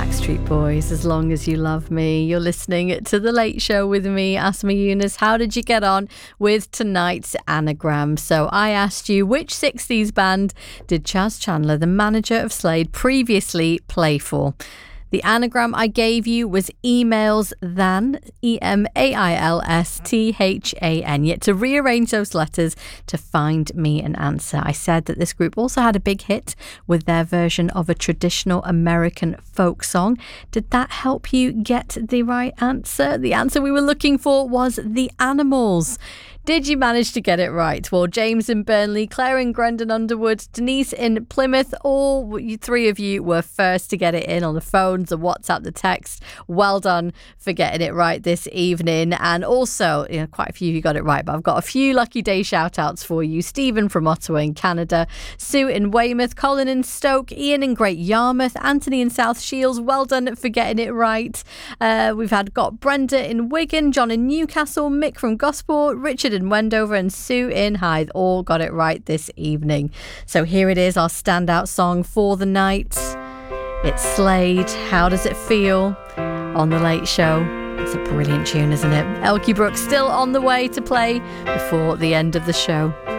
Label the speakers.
Speaker 1: Backstreet Boys, As Long As You Love Me. You're listening to The Late Show with me, Asma Yunus. How did you get on with tonight's anagram? So I asked you, which 60s band did Chas Chandler, the manager of Slade, previously play for? The anagram I gave you was emails than, EMAILSTHAN. Yet to rearrange those letters to find me an answer. I said that this group also had a big hit with their version of a traditional American folk song. Did that help you get the right answer? The answer we were looking for was The Animals. Did you manage to get it right? Well, James in Burnley, Claire in Grendon Underwood, Denise in Plymouth, all three of you were first to get it in on the phones, the WhatsApp, the text. Well done for getting it right this evening. And also, quite a few of you got it right, but I've got a few lucky day shout outs for you. Stephen from Ottawa in Canada, Sue in Weymouth, Colin in Stoke, Ian in Great Yarmouth, Anthony in South Shields. Well done for getting it right. We've got Brenda in Wigan, John in Newcastle, Mick from Gosport, Richard in Wendover and Sue in Hythe all got it right this evening. So here it is, our standout song for the night. It's Slade, How Does It Feel? On The Late Show. It's a brilliant tune, isn't it? Elkie Brooks still on the way to play before the end of the show.